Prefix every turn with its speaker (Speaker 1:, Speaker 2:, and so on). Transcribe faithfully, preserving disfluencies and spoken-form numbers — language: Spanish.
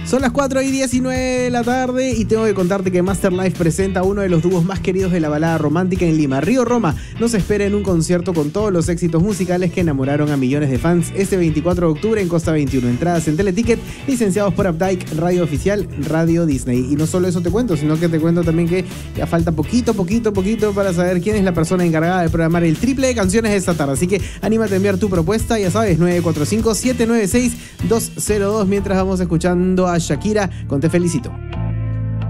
Speaker 1: Son las cuatro y diecinueve de la tarde y tengo que contarte que Master Life presenta a uno de los dúos más queridos de la balada romántica en Lima. Río Roma nos espera en un concierto con todos los éxitos musicales que enamoraron a millones de fans este veinticuatro de octubre en Costa veintiuno. Entradas en Teleticket, licenciados por Updike, Radio Oficial, Radio Disney. Y no solo eso te cuento, sino que te cuento también que ya falta poquito, poquito, poquito para saber quién es la persona encargada de programar el triple de canciones de esta tarde. Así que anímate a enviar tu propuesta, ya sabes, nueve cuatro cinco, siete nueve seis, dos cero dos, mientras vamos escuchando a Shakira con Te Felicito.